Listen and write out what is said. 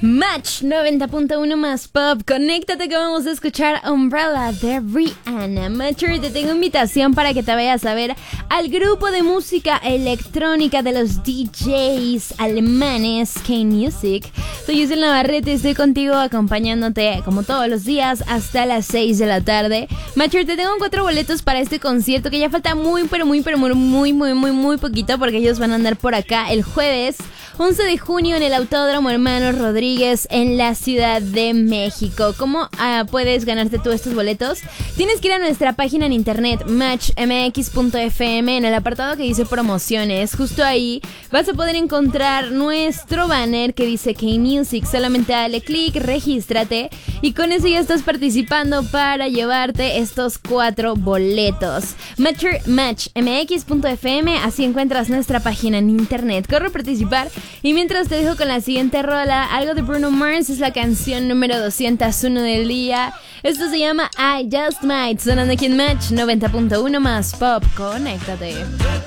Match 90.1 más pop. Conéctate que vamos a escuchar Umbrella de Rihanna. Matcher, te tengo invitación para que te vayas a ver al grupo de música electrónica de los DJs alemanes K-Music. Soy Giselle Navarrete, estoy contigo acompañándote como todos los días hasta las 6 de la tarde. Matcher, te tengo 4 boletos para este concierto que ya falta muy poquito, porque ellos van a andar por acá el jueves 11 de junio en el Autódromo Hermanos Rodríguez en la Ciudad de México. ¿Cómo puedes ganarte tú estos boletos? Tienes que ir a nuestra página en internet matchmx.fm en el apartado que dice promociones. Justo ahí vas a poder encontrar nuestro banner que dice K-Music. Solamente dale clic, regístrate y con eso ya estás participando para llevarte estos 4 boletos. Matchmx.fm, así encuentras nuestra página en internet. Corre a participar. Y mientras te dejo con la siguiente rola, algo de Bruno Mars, es la canción número 201 del día. Esto se llama I Just Might, sonando aquí en Match 90.1 más pop. Conéctate.